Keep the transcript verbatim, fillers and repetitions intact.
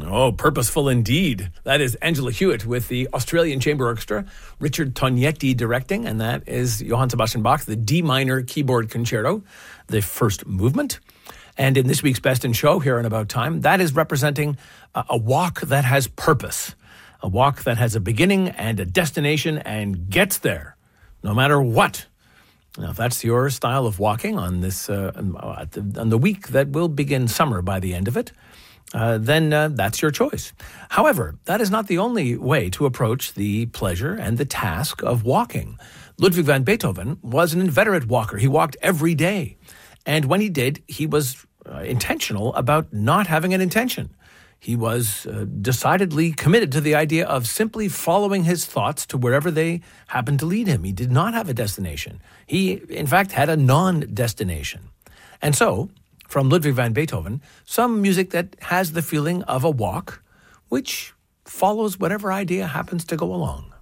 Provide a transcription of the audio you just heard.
Oh, purposeful indeed. That is Angela Hewitt with the Australian Chamber Orchestra, Richard Tognetti directing, and that is Johann Sebastian Bach, the D minor keyboard concerto, the first movement. And in this week's Best in Show, here on About Time, that is representing a, a walk that has purpose, a walk that has a beginning and a destination and gets there, no matter what. Now, if that's your style of walking on this uh, on the week that will begin summer by the end of it, uh, then uh, that's your choice. However, that is not the only way to approach the pleasure and the task of walking. Ludwig van Beethoven was an inveterate walker. He walked every day. And when he did, he was uh, intentional about not having an intention. He was uh, decidedly committed to the idea of simply following his thoughts to wherever they happened to lead him. He did not have a destination. He, in fact, had a non-destination. And so, from Ludwig van Beethoven, some music that has the feeling of a walk, which follows whatever idea happens to go along.